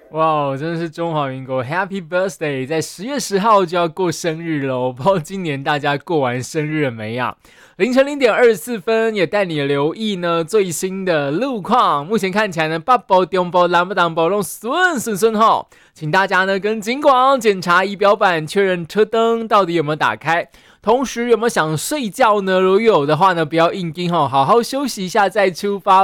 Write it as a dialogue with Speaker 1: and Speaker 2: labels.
Speaker 1: 哇，真的是中华民国 Happy Birthday！在10月10号就要过生日了，不知道今年大家过完生日了没啊？凌晨0点24分，也带你留意呢最新的路况。目前看起来呢，北部、中部、南部、东部都顺好，请大家呢跟警广检查仪表板，确认车灯到底有没有打开。同时有没有想睡觉呢？如果有的话呢，不要硬盯，好好休息一下再出发。